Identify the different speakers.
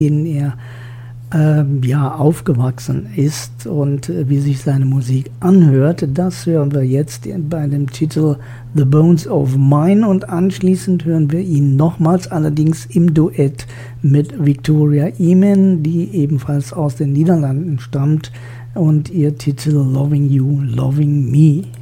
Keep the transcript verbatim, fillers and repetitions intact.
Speaker 1: denen er ähm, ja, aufgewachsen ist und äh, wie sich seine Musik anhört. Das hören wir jetzt bei dem Titel The Bones of Mine und anschließend hören wir ihn nochmals, allerdings im Duett mit Victoria Eamon, die ebenfalls aus den Niederlanden stammt und ihr Titel Loving You, Loving Me.